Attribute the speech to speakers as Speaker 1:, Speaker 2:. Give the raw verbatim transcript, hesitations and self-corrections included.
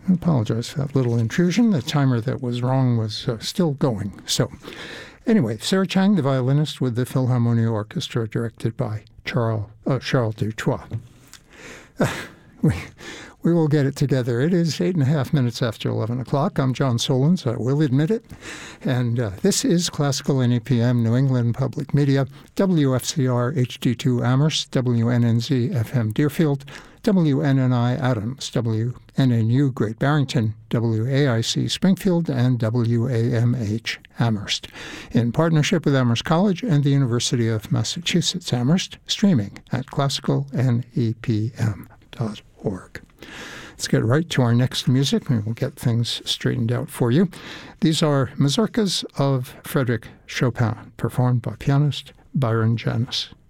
Speaker 1: I apologize for that little intrusion. The timer that was wrong was uh, still going. So anyway, Sarah Chang, the violinist with the Philharmonia Orchestra, directed by Charles, uh, Charles Dutoit. Uh, we, we will get it together. It is eight and a half minutes after eleven o'clock. I'm John Solons, I will admit it. And uh, this is Classical N E P M, New England Public Media, W F C R H D two Amherst, W N N Z F M Deerfield, W N N I Adams, W N N U Great Barrington, W A I C Springfield, and W A M H Amherst, in partnership with Amherst College and the University of Massachusetts Amherst, streaming at classical N E P M dot org. Let's get right to our next music, and we'll get things straightened out for you. These are Mazurkas of Frédéric Chopin, performed by pianist Byron Janis.